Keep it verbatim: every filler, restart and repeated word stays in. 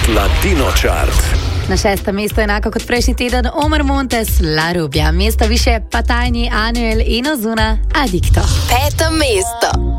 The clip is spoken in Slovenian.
Latino Chart. Na šestem mestu, enako kot prejšnji teden, Omar Montes, La Rubia. Mesta više pa Tajni, Anuel in Ozuna, Adicto. Peto mesto.